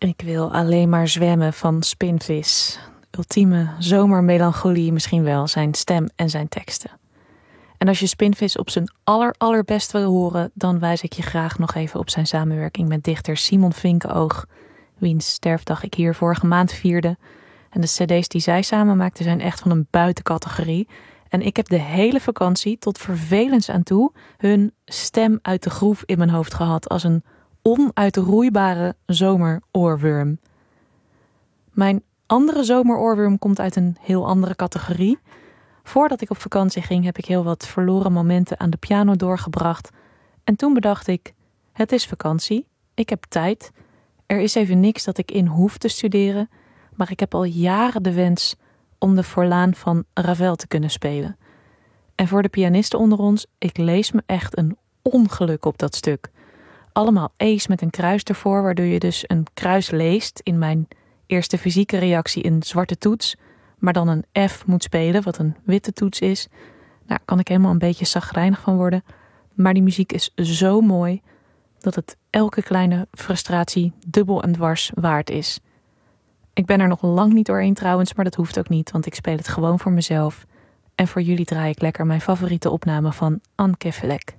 Ik wil alleen maar zwemmen van Spinvis. Ultieme zomermelancholie misschien wel, zijn stem en zijn teksten. En als je Spinvis op zijn allerbest wil horen, dan wijs ik je graag nog even op zijn samenwerking met dichter Simon Vinkenoog, wiens sterfdag ik hier vorige maand vierde. En de cd's die zij samen maakten zijn echt van een buitencategorie. En ik heb de hele vakantie tot vervelens aan toe hun stem uit de groef in mijn hoofd gehad als een onuitroeibare zomeroorworm. Mijn andere zomeroorworm komt uit een heel andere categorie. Voordat ik op vakantie ging heb ik heel wat verloren momenten aan de piano doorgebracht. En toen bedacht ik, het is vakantie, ik heb tijd. Er is even niks dat ik in hoef te studeren. Maar ik heb al jaren de wens om de Forlaan van Ravel te kunnen spelen. En voor de pianisten onder ons, ik lees me echt een ongeluk op dat stuk. Allemaal E's met een kruis ervoor, waardoor je dus een kruis leest. In mijn eerste fysieke reactie een zwarte toets, maar dan een F moet spelen, wat een witte toets is. Daar kan ik helemaal een beetje chagrijnig van worden. Maar die muziek is zo mooi dat het elke kleine frustratie dubbel en dwars waard is. Ik ben er nog lang niet doorheen trouwens, maar dat hoeft ook niet, want ik speel het gewoon voor mezelf. En voor jullie draai ik lekker mijn favoriete opname van Anke Vlek.